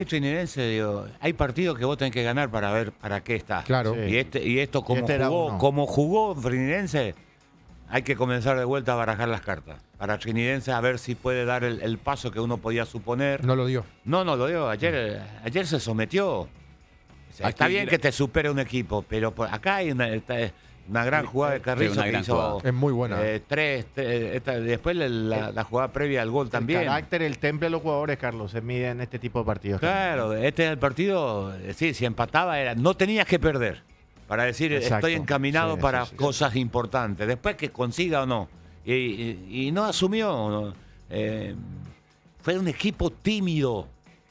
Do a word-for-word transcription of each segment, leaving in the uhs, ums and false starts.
Trinidense, digo, hay partidos que vos tenés que ganar para ver para qué está. Claro. Y este y esto como Y este era jugó, uno. como jugó Trinidense, hay que comenzar de vuelta a barajar las cartas. Para Trinidense a ver si puede dar el, el paso que uno podía suponer. No lo dio. No, no lo dio. Ayer, ayer se sometió. O sea, está Aquí- bien que te supere un equipo, pero por acá hay una, esta- una gran jugada de Carrizo una que gran hizo jugada. Es muy buena. eh, tres, tres- esta- después la, la jugada previa al gol también. El carácter, el temple de los jugadores, Carlos, se mide en este tipo de partidos. Claro, este es el partido, eh, sí, si empataba era, no tenías que perder para decir Exacto. estoy encaminado Sí, para sí, sí. cosas importantes, después que consiga o no. Y, y- y no asumió, no. Eh, fue un equipo tímido,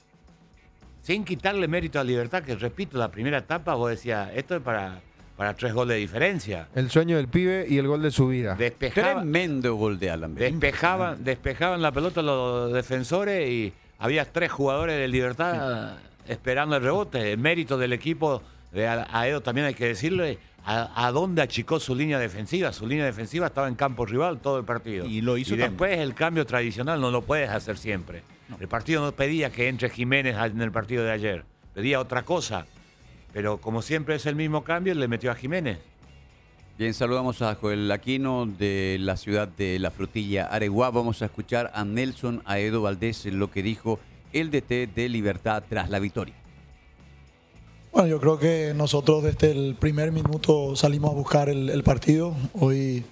sin quitarle mérito a Libertad, que repito, la primera etapa vos decías, esto es para, para tres goles de diferencia. El sueño del pibe y el gol de su vida. Despejaba, Tremendo gol de Alan. despejaban, despejaban la pelota los defensores y había tres jugadores de Libertad esperando el rebote. El mérito del equipo de Aedo también hay que decirle a, a dónde achicó su línea defensiva. Su línea defensiva estaba en campo rival todo el partido. Y lo hizo Y después el cambio tradicional no lo puedes hacer siempre. El partido no pedía que entre Jiménez en el partido de ayer. Pedía otra cosa. Pero como siempre es el mismo cambio, le metió a Jiménez. Bien, saludamos a Joel Aquino de la ciudad de La Frutilla, Areguá. Vamos a escuchar a Nelson Aedo Valdés en lo que dijo el D T de Libertad tras la victoria. Bueno, yo creo que nosotros desde el primer minuto salimos a buscar el, el partido. Hoy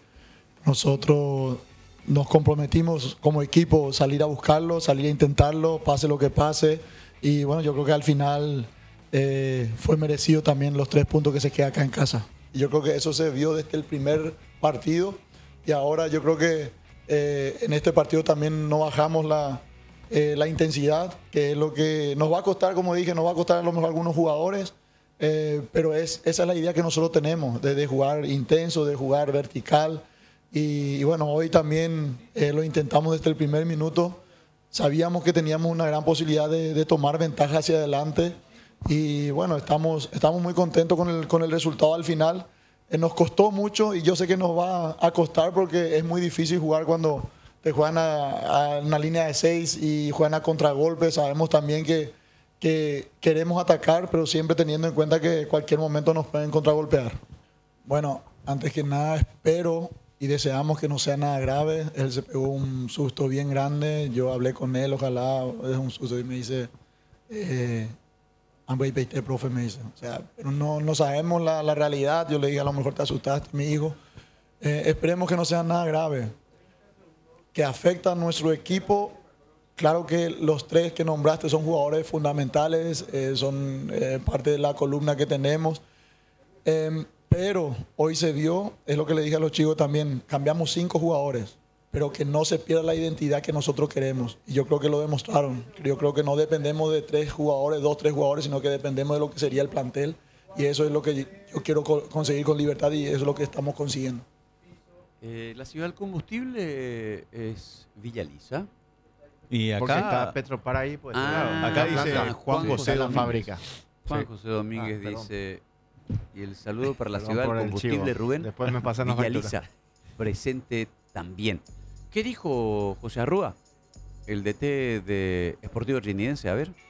nosotros nos comprometimos como equipo salir a buscarlo, salir a intentarlo, pase lo que pase. Y bueno, yo creo que al final eh, fue merecido también los tres puntos que se queda acá en casa. Y yo creo que eso se vio desde el primer partido. Y ahora yo creo que eh, en este partido también no bajamos la, eh, la intensidad, que es lo que nos va a costar, como dije, nos va a costar a lo mejor algunos jugadores. Eh, pero es, esa es la idea que nosotros tenemos, de, de jugar intenso, de jugar vertical. Y, y bueno, hoy también eh, lo intentamos desde el primer minuto. Sabíamos que teníamos una gran posibilidad de, de tomar ventaja hacia adelante. Y bueno, estamos, estamos muy contentos con el, con el resultado al final. Eh, nos costó mucho y yo sé que nos va a costar porque es muy difícil jugar cuando te juegan a, a una línea de seis y juegan a contragolpe. Sabemos también que, que queremos atacar, pero siempre teniendo en cuenta que en cualquier momento nos pueden contragolpear. Bueno, antes que nada espero y deseamos que no sea nada grave. Él se pegó un susto bien grande. Yo hablé con él, ojalá es un susto, y me dice, eh, "Ambay peite, profe", me dice. O sea, pero no, no sabemos la, la realidad. Yo le dije, a lo mejor te asustaste, mi hijo. Eh, esperemos que no sea nada grave, que afecta a nuestro equipo. Claro que los tres que nombraste son jugadores fundamentales, eh, son eh, parte de la columna que tenemos. Eh, pero hoy se vio, es lo que le dije a los chicos también, cambiamos cinco jugadores, pero que no se pierda la identidad que nosotros queremos. Y yo creo que lo demostraron. Yo creo que no dependemos de tres jugadores, dos, tres jugadores, sino que dependemos de lo que sería el plantel. Y eso es lo que yo quiero co- conseguir con Libertad y eso es lo que estamos consiguiendo. Eh, la ciudad del combustible es Villa Lisa. Y Porque está acá, Petropar ahí, pues. Ah, acá acá dice dice Juan Juan José José la Domínguez. fábrica. Juan Sí. José Domínguez Ah, perdón. dice, y el saludo para la Perdón ciudad por del el combustible, chivo. Rubén. Después me pasan la Villa factura. Lisa, presente también. ¿Qué dijo José Arrúa, el D T de Sportivo Trinidense? A ver.